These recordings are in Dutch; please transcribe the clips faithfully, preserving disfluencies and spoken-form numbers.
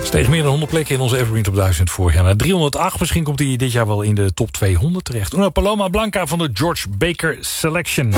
Steeg meer dan honderd plekken in onze Evergreen Top duizend vorig jaar naar driehonderdacht. Misschien komt hij dit jaar wel in de top tweehonderd terecht. Una Paloma Blanca van de George Baker Selection.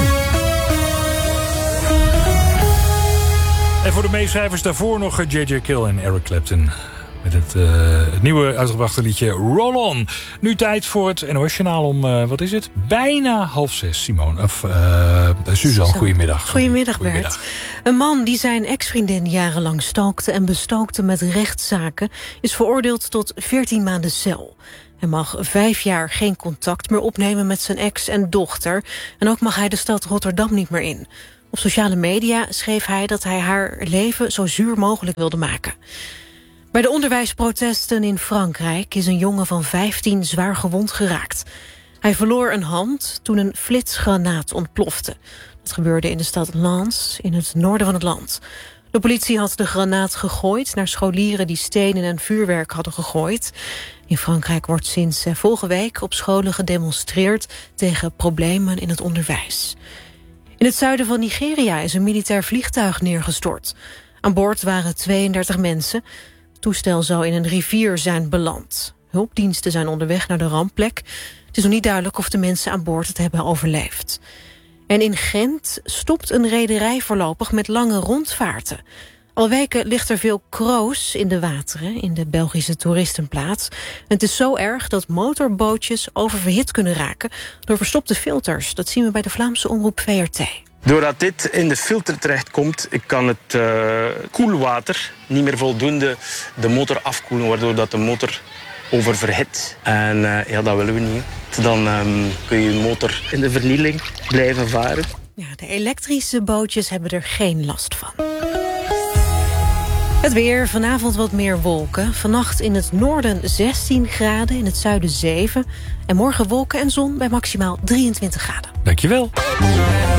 En voor de meeschrijvers daarvoor nog J J Kill en Eric Clapton. Met het, uh, het nieuwe uitgebrachte liedje Roll On. Nu tijd voor het N O S-journaal om, uh, wat is het? Bijna half zes, Simone. Of, uh, Suzanne, goedemiddag. Goedemiddag, Bert. Een man die zijn ex-vriendin jarenlang stalkte en bestookte met rechtszaken is veroordeeld tot veertien maanden cel. Hij mag vijf jaar geen contact meer opnemen met zijn ex en dochter. En ook mag hij de stad Rotterdam niet meer in. Op sociale media schreef hij dat hij haar leven zo zuur mogelijk wilde maken. Bij de onderwijsprotesten in Frankrijk is een jongen van vijftien zwaar gewond geraakt. Hij verloor een hand toen een flitsgranaat ontplofte. Dat gebeurde in de stad Lens, in het noorden van het land. De politie had de granaat gegooid naar scholieren die stenen en vuurwerk hadden gegooid. In Frankrijk wordt sinds vorige week op scholen gedemonstreerd tegen problemen in het onderwijs. In het zuiden van Nigeria is een militair vliegtuig neergestort. Aan boord waren tweeëndertig mensen. Het toestel zou in een rivier zijn beland. Hulpdiensten zijn onderweg naar de rampplek. Het is nog niet duidelijk of de mensen aan boord het hebben overleefd. En in Gent stopt een rederij voorlopig met lange rondvaarten. Al weken ligt er veel kroos in de wateren in de Belgische toeristenplaats. En het is zo erg dat motorbootjes oververhit kunnen raken door verstopte filters. Dat zien we bij de Vlaamse omroep V R T. Doordat dit in de filter terechtkomt, kan het uh, koelwater niet meer voldoende de motor afkoelen, waardoor dat de motor oververhit. En uh, ja, dat willen we niet. Dan um, kun je je motor in de vernieling blijven varen. Ja, de elektrische bootjes hebben er geen last van. Het weer, vanavond wat meer wolken. Vannacht in het noorden zestien graden, in het zuiden zeven. En morgen wolken en zon bij maximaal drieëntwintig graden. Dankjewel.